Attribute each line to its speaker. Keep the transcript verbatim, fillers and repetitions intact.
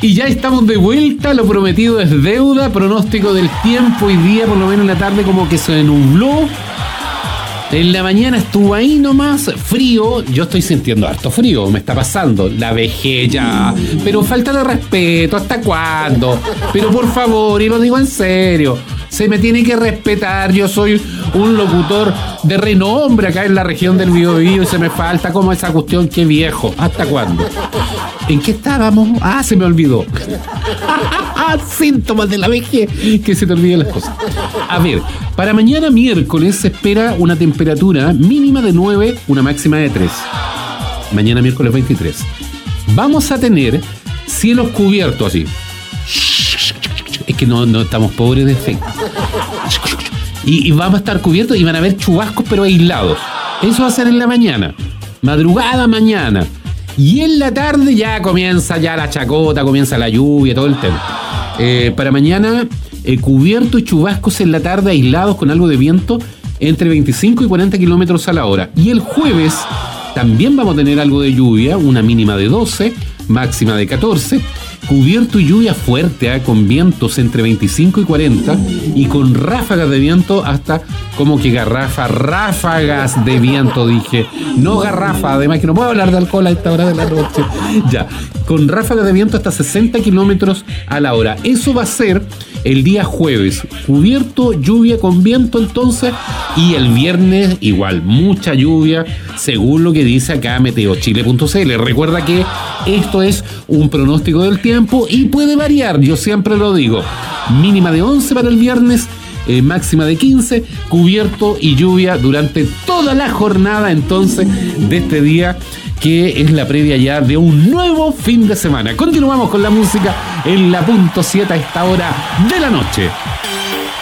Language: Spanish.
Speaker 1: Y ya estamos de vuelta, lo prometido es deuda, pronóstico del tiempo hoy día, por lo menos en la tarde como que se nubló. En la mañana estuvo ahí nomás, frío, yo estoy sintiendo harto frío, me está pasando, la vejez ya, pero falta de respeto, ¿hasta cuándo? Pero por favor, y lo digo en serio, se me tiene que respetar, yo soy un locutor de renombre acá en la región del Biobío y se me falta como esa cuestión, qué viejo, ¿hasta cuándo? ¿En qué estábamos? Ah, se me olvidó. Síntomas de la vejez, que se te olviden las cosas. A ver, para mañana miércoles se espera una temperatura mínima de nueve, una máxima de tres. Mañana miércoles veintitrés. Vamos a tener cielos cubiertos así. Es que no, no estamos pobres de efecto. Y, y vamos a estar cubiertos y van a haber chubascos pero aislados. Eso va a ser en la mañana. Madrugada mañana. Y en la tarde ya comienza ya la chacota, comienza la lluvia, todo el tema. Eh, para mañana, eh, cubierto y chubascos en la tarde, aislados con algo de viento, entre veinticinco y cuarenta kilómetros a la hora. Y el jueves también vamos a tener algo de lluvia, una mínima de doce, máxima de catorce. Cubierto y lluvia fuerte, ¿eh? Con vientos entre veinticinco y cuarenta y con ráfagas de viento hasta como que garrafa, ráfagas de viento, dije, no garrafa, además que no puedo hablar de alcohol a esta hora de la noche, ya, con ráfagas de viento hasta sesenta kilómetros a la hora. Eso va a ser el día jueves, cubierto, lluvia con viento entonces, y el viernes igual, mucha lluvia, según lo que dice acá meteochile punto c l. Recuerda que esto es un pronóstico del tiempo y puede variar, yo siempre lo digo, mínima de once para el viernes, eh, máxima de quince, cubierto y lluvia durante toda la jornada entonces de este día, que es la previa ya de un nuevo fin de semana. Continuamos con la música en la punto siete a esta hora de la noche.